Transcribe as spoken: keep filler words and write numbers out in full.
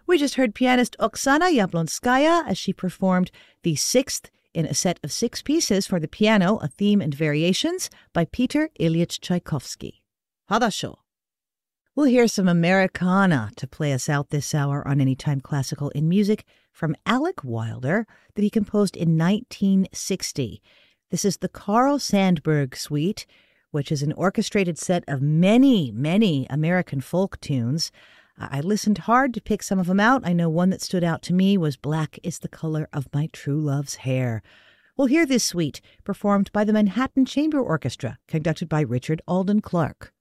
We just heard pianist Oksana Yablonskaya as she performed the sixth in a set of six pieces for the piano, a theme and variations by Peter Ilyich Tchaikovsky. Hadasho. We'll hear some Americana to play us out this hour on Anytime Classical in Music from Alec Wilder that he composed in nineteen sixty. This is the Carl Sandburg Suite, which is an orchestrated set of many, many American folk tunes. I listened hard to pick some of them out. I know one that stood out to me was Black is the Color of My True Love's Hair. We'll hear this suite performed by the Manhattan Chamber Orchestra, conducted by Richard Alden Clark.